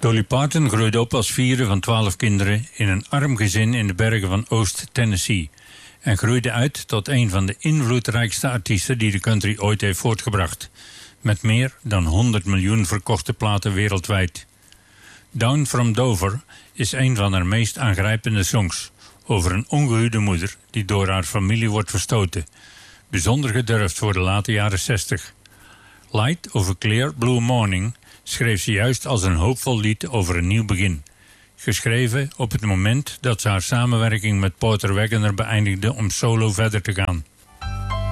Dolly Parton groeide op als vierde van 12 kinderen in een arm gezin in de bergen van Oost-Tennessee en groeide uit tot een van de invloedrijkste artiesten die de country ooit heeft voortgebracht, met meer dan 100 miljoen verkochte platen wereldwijd. Down from Dover is een van haar meest aangrijpende songs over een ongehuwde moeder die door haar familie wordt verstoten, bijzonder gedurfd voor de late jaren 60. Light of a Clear Blue Morning schreef ze juist als een hoopvol lied over een nieuw begin. Geschreven op het moment dat ze haar samenwerking met Porter Wagoner beëindigde om solo verder te gaan.